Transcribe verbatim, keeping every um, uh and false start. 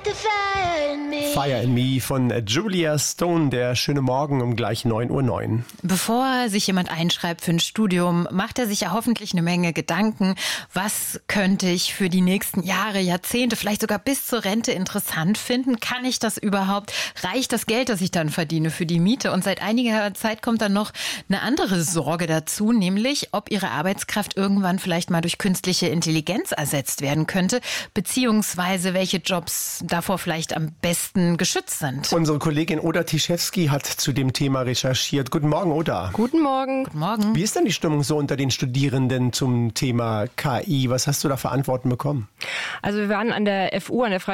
Fire in Me von Julia Stone, der schöne Morgen um gleich neun Uhr neun. Bevor sich jemand einschreibt für ein Studium, macht er sich ja hoffentlich eine Menge Gedanken. Was könnte ich für die nächsten Jahre, Jahrzehnte, vielleicht sogar bis zur Rente interessant finden? Kann ich das überhaupt? Reicht das Geld, das ich dann verdiene, für die Miete? Und seit einiger Zeit kommt dann noch eine andere Sorge dazu, nämlich ob Ihre Arbeitskraft irgendwann vielleicht mal durch künstliche Intelligenz ersetzt werden könnte, beziehungsweise welche Jobs davor vielleicht am besten geschützt sind. Unsere Kollegin Oda Tischewski hat zu dem Thema recherchiert. Guten Morgen, Oda. Guten Morgen. Guten Morgen. Wie ist denn die Stimmung so unter den Studierenden zum Thema K I? Was hast du da für Antworten bekommen? Also wir waren an der F U, an der Freien